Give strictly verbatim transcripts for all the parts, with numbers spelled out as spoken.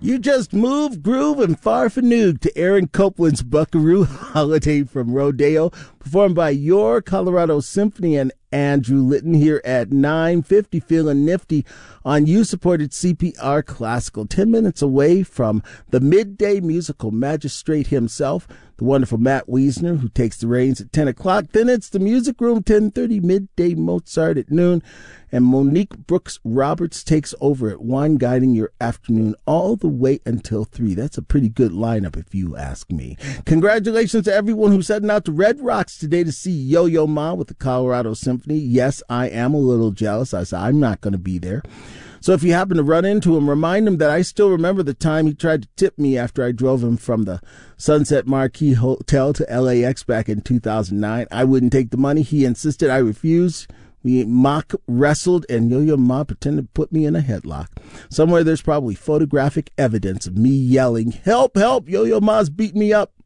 You just moved, groove, and farfanoog to Aaron Copland's Buckaroo Holiday from Rodeo, performed by Your Colorado Symphony and Andrew Litton here at nine fifty, feeling nifty on you-supported C P R Classical. Ten minutes away from the midday musical magistrate himself, the wonderful Matt Wiesner, who takes the reins at ten o'clock. Then it's the Music Room, ten thirty, midday Mozart at noon. And Monique Brooks Roberts takes over at one, guiding your afternoon all the way until three. That's a pretty good lineup, if you ask me. Congratulations to everyone who's heading out to Red Rocks today to see Yo-Yo Ma with the Colorado Symphony. Yes, I am a little jealous. I said I'm not going to be there. So if you happen to run into him, remind him that I still remember the time he tried to tip me after I drove him from the Sunset Marquis Hotel to L A X back in two thousand nine. I wouldn't take the money. He insisted. I refused. We mock wrestled, and Yo-Yo Ma pretended to put me in a headlock. Somewhere there's probably photographic evidence of me yelling, "Help, help, Yo-Yo Ma's beat me up."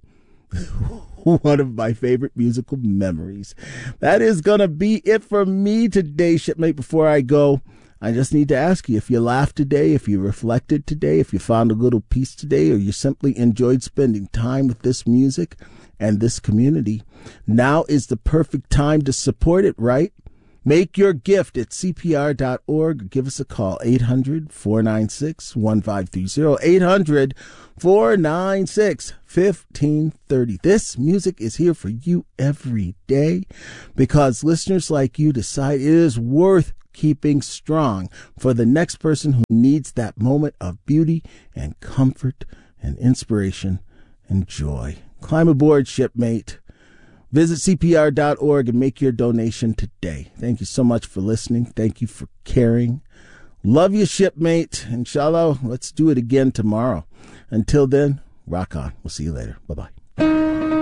One of my favorite musical memories. That is going to be it for me today, shipmate. Before I go, I just need to ask you if you laughed today, if you reflected today, if you found a little peace today, or you simply enjoyed spending time with this music and this community. Now is the perfect time to support it, right? Make your gift at C P R dot org. Give us a call, eight hundred, four nine six, one five three zero, eight hundred, four nine six, one five three zero. This music is here for you every day because listeners like you decide it is worth keeping strong for the next person who needs that moment of beauty and comfort and inspiration and joy. Climb aboard, shipmate. Visit C P R dot org and make your donation today. Thank you so much for listening. Thank you for caring. Love you, shipmate. Inshallah, let's do it again tomorrow. Until then, rock on. We'll see you later. Bye-bye.